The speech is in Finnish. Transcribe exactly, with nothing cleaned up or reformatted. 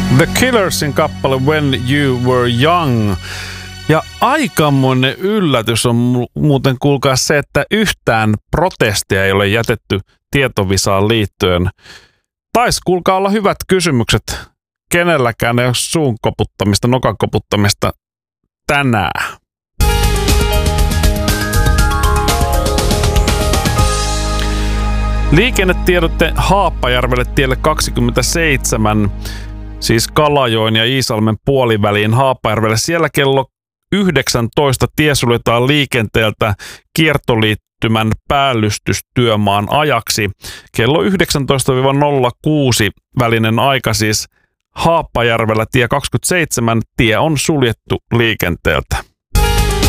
The Killersin kappale When You Were Young. Ja aikamoinen yllätys on muuten kuulkaa se, että yhtään protestia ei ole jätetty tietovisaan liittyen. Taisi kuulkaa olla hyvät kysymykset. Kenelläkään ei ole suun koputtamista, nokan koputtamista tänään. Liikennetiedotte Haapajärvelle tielle kaksikymmentäseitsemän, siis Kalajoen ja Iisalmen puoliväliin Haapajärvelle. Siellä kello yhdeksäntoista tie suljetaan liikenteeltä kiertoliittymän päällystystyömaan ajaksi. Kello yhdeksäntoista nolla kuusi välinen aika siis Haapajärvellä tie kaksikymmentäseitsemän, tie on suljettu liikenteeltä.